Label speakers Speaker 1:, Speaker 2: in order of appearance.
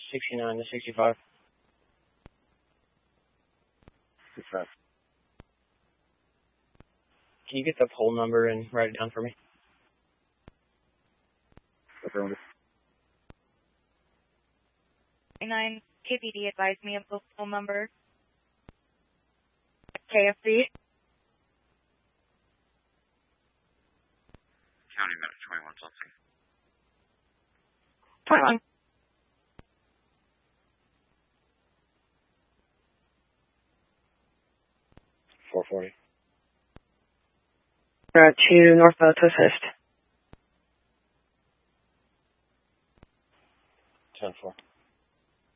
Speaker 1: 69 to 65.
Speaker 2: 65.
Speaker 1: Can you get the poll number and write it down for me?
Speaker 2: Affirmative.
Speaker 3: 9 KPD advised me of the poll number. KFC.
Speaker 4: County minute 21 something.
Speaker 3: 21.
Speaker 2: 440.
Speaker 5: We're at 2 North to assist.